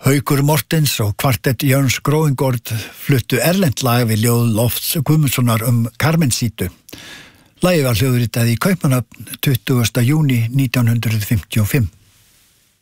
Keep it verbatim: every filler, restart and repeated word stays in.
Haukur Mortens og kvartett Jörns Gróingård fluttu erlent lag við ljóð Lofts Guðmundssonar um Carmencítu. Lagið var hljóðritað í Kaupmannahöfn tuttugasta júní nítján hundrað fimmtíu og fimm.